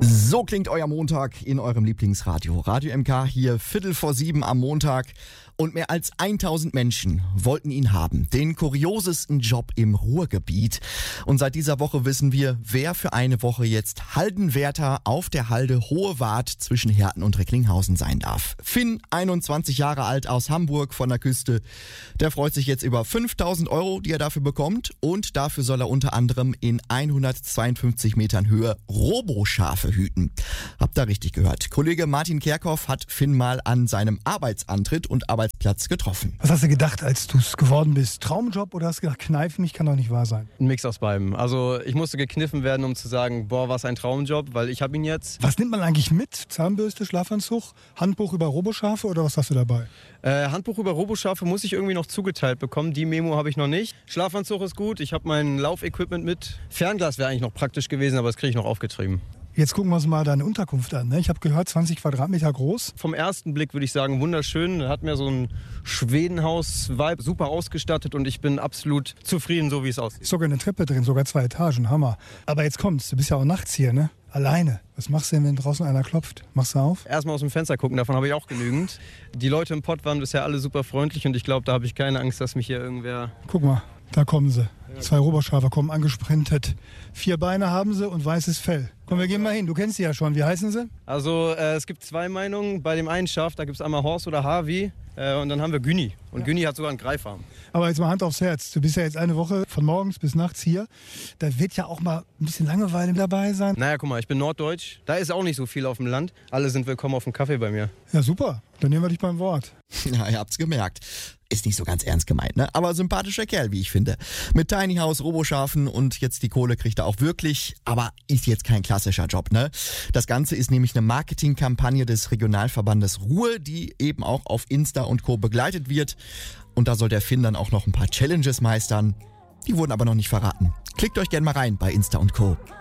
So klingt euer Montag in eurem Lieblingsradio. Radio MK hier, 6:45 am Montag. Und mehr als 1000 Menschen wollten ihn haben. Den kuriosesten Job im Ruhrgebiet. Und seit dieser Woche wissen wir, wer für eine Woche jetzt Haldenwärter auf der Halde Hohe Wart zwischen Herten und Recklinghausen sein darf. Finn, 21 Jahre alt, aus Hamburg von der Küste. Der freut sich jetzt über 5.000 €, die er dafür bekommt. Und dafür soll er unter anderem in 152 Metern Höhe Roboschafe hüten. Habt ihr richtig gehört. Kollege Martin Kerkhoff hat Finn mal an seinem Arbeitsantritt und Arbeitsplatz getroffen. Was hast du gedacht, als du es geworden bist? Traumjob oder hast du gedacht, kneif mich, kann doch nicht wahr sein? Ein Mix aus beidem. Also ich musste gekniffen werden, um zu sagen, boah, was ein Traumjob, weil ich habe ihn jetzt. Was nimmt man eigentlich mit? Zahnbürste, Schlafanzug, Handbuch über Roboschafe oder was hast du dabei? Handbuch über Roboschafe muss ich irgendwie noch zugeteilt bekommen. Die Memo habe ich noch nicht. Schlafanzug ist gut, ich habe mein Laufequipment mit. Fernglas wäre eigentlich noch praktisch gewesen, aber das kriege ich noch aufgetrieben. Jetzt gucken wir uns mal deine Unterkunft an. Ne? Ich habe gehört, 20 Quadratmeter groß. Vom ersten Blick würde ich sagen, wunderschön. Hat mir so ein Schwedenhaus-Vibe, super ausgestattet und ich bin absolut zufrieden, so wie es aussieht. Ist sogar eine Treppe drin, sogar 2 Etagen, Hammer. Aber jetzt kommt's, du bist ja auch nachts hier, ne? Alleine. Was machst du denn, wenn draußen einer klopft? Machst du auf? Erstmal aus dem Fenster gucken, davon habe ich auch genügend. Die Leute im Pott waren bisher alle super freundlich und ich glaube, da habe ich keine Angst, dass mich hier irgendwer... Guck mal, da kommen sie. 2 Roboschafe kommen angesprintet. 4 Beine haben sie und weißes Fell. Komm, wir gehen mal hin. Du kennst sie ja schon. Wie heißen sie? Also es gibt 2 Meinungen. Bei dem einen Schaf, da gibt es einmal Horst oder Harvey. Und dann haben wir Günni. Und Günni hat sogar einen Greifarm. Aber jetzt mal Hand aufs Herz. Du bist ja jetzt eine Woche von morgens bis nachts hier. Da wird ja auch mal ein bisschen Langeweile dabei sein. Naja, guck mal, ich bin norddeutsch. Da ist auch nicht so viel auf dem Land. Alle sind willkommen auf dem Kaffee bei mir. Ja, super. Dann nehmen wir dich beim Wort. Ja, ihr habt's gemerkt. Ist nicht so ganz ernst gemeint, ne? Aber sympathischer Kerl, wie ich finde. Mit Tiny House, Roboschafen und jetzt die Kohle kriegt er auch wirklich. Aber ist jetzt kein klassischer Job, ne? Das Ganze ist nämlich eine Marketingkampagne des Regionalverbandes Ruhr, die eben auch auf Insta und Co. begleitet wird. Und da soll der Finn dann auch noch ein paar Challenges meistern. Die wurden aber noch nicht verraten. Klickt euch gerne mal rein bei Insta und Co.